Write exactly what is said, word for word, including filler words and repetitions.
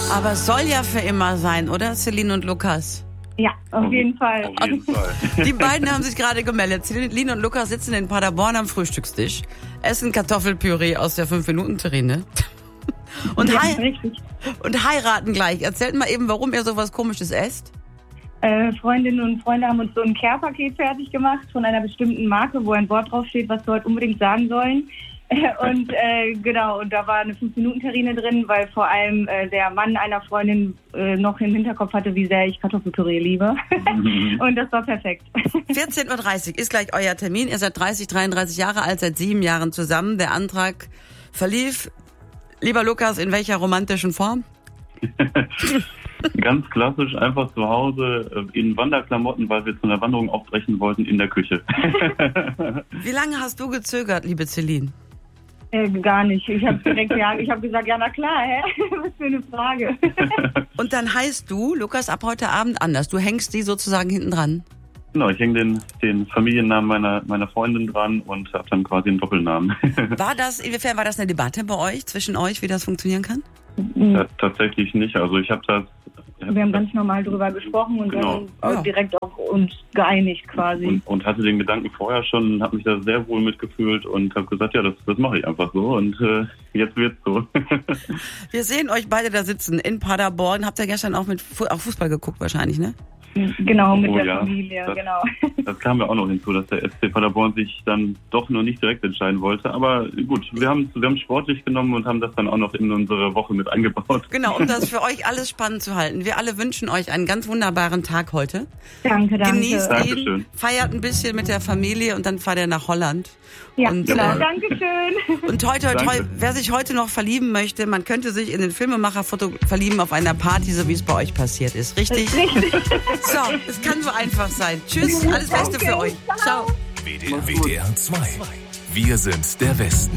Aber es soll ja für immer sein, oder, Celine und Lukas? Ja, auf, auf jeden Fall. Auf jeden Fall. Die beiden haben sich gerade gemeldet. Celine und Lukas sitzen in Paderborn am Frühstückstisch, essen Kartoffelpüree aus der fünf Minuten Terrine und, ja, hei- und heiraten gleich. Erzählt mal eben, warum ihr sowas Komisches esst. Äh, Freundinnen und Freunde haben uns so ein Care-Paket fertig gemacht von einer bestimmten Marke, wo ein Wort draufsteht, was wir heute unbedingt sagen sollen. Und äh, genau, und da war eine fünf Minuten Terrine drin, weil vor allem äh, der Mann einer Freundin äh, noch im Hinterkopf hatte, wie sehr ich Kartoffelpüree liebe. Und das war perfekt. vierzehn Uhr dreißig ist gleich euer Termin. Ihr seid dreißig, dreiunddreißig Jahre alt, seit sieben Jahren zusammen. Der Antrag verlief. Lieber Lukas, in welcher romantischen Form? Ganz klassisch, einfach zu Hause in Wanderklamotten, weil wir zu einer Wanderung aufbrechen wollten, in der Küche. Wie lange hast du gezögert, liebe Celine? Äh, gar nicht. Ich habe direkt ja, ich habe gesagt, ja na klar, hä? Was für eine Frage. Und dann heißt du, Lukas, ab heute Abend anders. Du hängst die sozusagen hinten dran. Genau, ich hänge den, den Familiennamen meiner, meiner Freundin dran und habe dann quasi einen Doppelnamen. War das, inwiefern war das eine Debatte bei euch, zwischen euch, wie das funktionieren kann? Ja, tatsächlich nicht. Also ich habe das... Wir haben ganz normal drüber gesprochen und genau. dann Ja. direkt auch uns geeinigt quasi. Und, und hatte den Gedanken vorher schon und habe mich da sehr wohl mitgefühlt und habe gesagt, ja, das, das mache ich einfach so und äh, jetzt wird's so. Wir sehen euch beide da sitzen in Paderborn. Habt ihr gestern auch mit Fu- auch Fußball geguckt wahrscheinlich, ne? Genau, mit Oh der ja, Familie, das- genau. Das kam ja auch noch hinzu, dass der S C Paderborn sich dann doch noch nicht direkt entscheiden wollte. Aber gut, wir haben wir haben sportlich genommen und haben das dann auch noch in unsere Woche mit eingebaut. Genau, um das für euch alles spannend zu halten. Wir alle wünschen euch einen ganz wunderbaren Tag heute. Danke, danke. Genießt Dankeschön. ihn, feiert ein bisschen mit der Familie und dann fahrt ihr nach Holland. Ja, und, genau. äh, Dankeschön. Und toi, toi, toi, Danke. wer sich heute noch verlieben möchte, man könnte sich in den Filmemacher-Foto verlieben auf einer Party, so wie es bei euch passiert ist. Richtig? Richtig. So, es kann so einfach sein. Tschüss, alles Beste für euch. Ciao. W D R zwei. Wir sind der Westen.